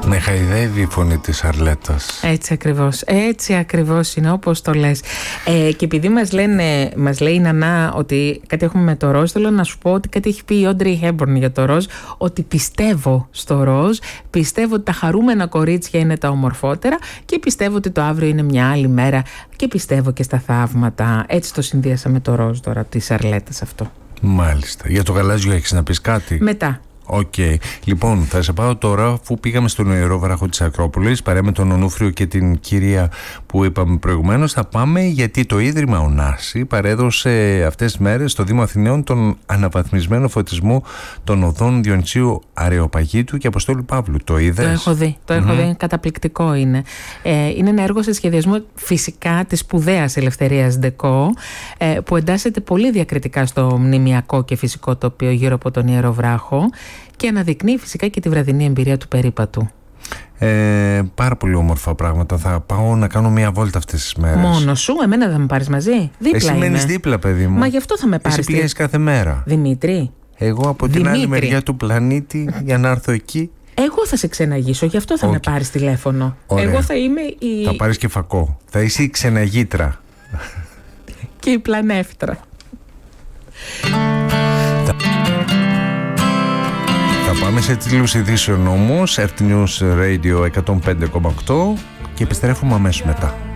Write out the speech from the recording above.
Με χαϊδεύει η φωνή της Αρλέτας. Έτσι ακριβώς είναι, όπως το λες. Και επειδή μας λέει η Νανά ότι κάτι έχουμε με το ροζ, θέλω να σου πω ότι κάτι έχει πει η Όντρι Χέμπορν για το ροζ, ότι πιστεύω στο ροζ, πιστεύω ότι τα χαρούμενα κορίτσια είναι τα ομορφότερα και πιστεύω ότι το αύριο είναι μια άλλη μέρα και πιστεύω και στα θαύματα. Έτσι το συνδύασα με το ροζ τώρα της Αρλέτας αυτό. Μάλιστα. Για το γαλάζιο έχεις να πεις κάτι? Μετά. Οκ. Λοιπόν, θα σε πάω τώρα, αφού πήγαμε στον Ιερό Βράχο της Ακρόπολης, παρέα με τον Ονούφριο και την κυρία που είπαμε προηγουμένως, θα πάμε γιατί το Ίδρυμα Ωνάση παρέδωσε αυτές τις μέρες στο Δήμο Αθηναίων τον αναβαθμισμένο φωτισμό των οδών Διονυσίου Αρεοπαγίτου και Αποστόλου Παύλου. Το είδες? Το έχω δει, καταπληκτικό είναι. Είναι ένα έργο σε σχεδιασμό φυσικά της σπουδαίας Ελευθερίας Ντεκό, που εντάσσεται πολύ διακριτικά στο μνημιακό και φυσικό τοπίο γύρω από τον Ιερό Βράχο και αναδεικνύει φυσικά και τη βραδινή εμπειρία του περίπατου. Πάρα πολύ όμορφα πράγματα. Θα πάω να κάνω μια βόλτα αυτές τις μέρες. Μόνο σου? Εμένα δεν με πάρεις μαζί? Δίπλα εσύ είμαι. μένεις δίπλα, παιδί μου. Μα γι' αυτό θα με πάρεις. Εσύ πηγαίνεις κάθε μέρα. Δημήτρη. Εγώ από την άλλη μεριά του πλανήτη για να έρθω εκεί. Εγώ θα σε ξεναγήσω, γι' αυτό θα με πάρεις τηλέφωνο. Ωραία. Εγώ θα είμαι η... Θα πάρεις και φακό. Θα είσαι η ξεναγήτρα. Και η πλανεύτρα. Θα πάμε σε τίτλους ειδήσεων όμως. Earth News Radio 105,8 και επιστρέφουμε αμέσως μετά.